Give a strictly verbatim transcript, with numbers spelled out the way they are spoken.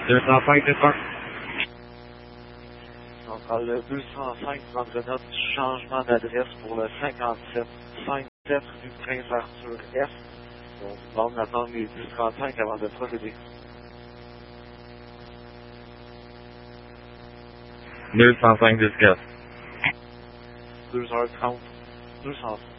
deux cent cinq départ. Donc, à le deux cent cinq, prendre note du changement d'adresse pour le cinquante-sept cinquante-sept rue Prince-Arthur-Est. On vous demande d'attendre les dix trente-cinq avant de procéder. deux cent cinq dix-quatre. deux heures trente, deux cents.